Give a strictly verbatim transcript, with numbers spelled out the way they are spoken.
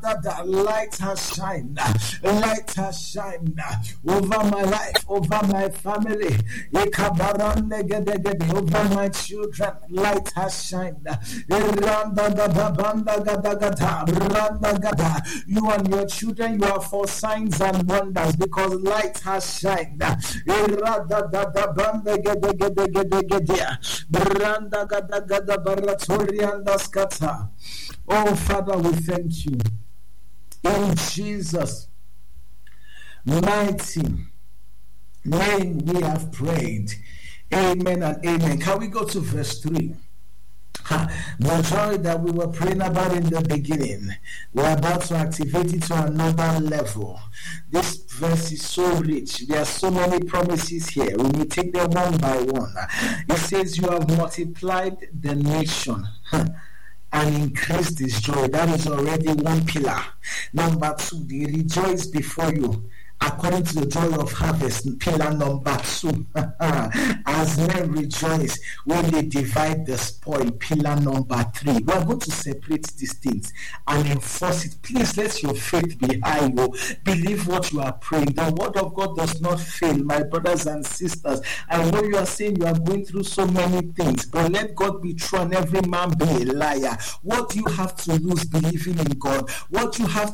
Light has shined. Light has shined over my life, over my family, over my children. Light has shined. You and your children, you are for signs and wonders because light has shined. Oh, Father, we thank you. In Jesus' mighty name we have prayed. Amen and amen. Can we go to verse three? The joy that we were praying about in the beginning, we're about to activate it to another level. This verse is so rich. There are so many promises here. We will take them one by one. It says, you have multiplied the nation and increased this joy. That is already one pillar. Number two, they rejoice before you according to the joy of harvest. Pillar number two, as men rejoice when they divide the spoil. Pillar number three, we are going to separate these things and enforce it. Please let your faith be high. You believe what you are praying. The word of God does not fail, my brothers and sisters. I know you are saying you are going through so many things, but let God be true and every man be a liar. What you have to lose believing in God, what you have